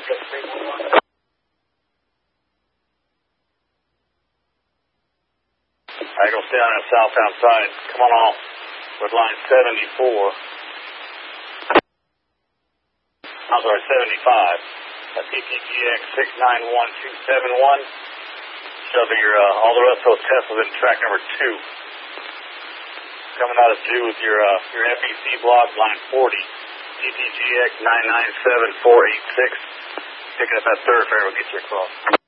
Alright, go stay on the southbound side. Come on off with line 74. I'm sorry, 75. That's ETGX 691271. Shove your, all the rest of those tests within track number 2. Coming out of 2 with your FEC block, line 40. ETGX 997486. Picking up that third fare will get you across.